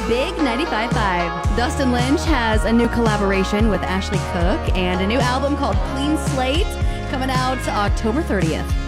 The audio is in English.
Big 95.5. Dustin Lynch has a new collaboration with Ashley Cook and a new album called Clean Slate coming out October 30th.